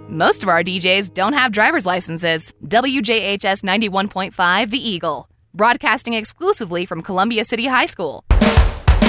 Most of our DJs don't have driver's licenses. WJHS 91.5 The Eagle, broadcasting exclusively from Columbia City High School.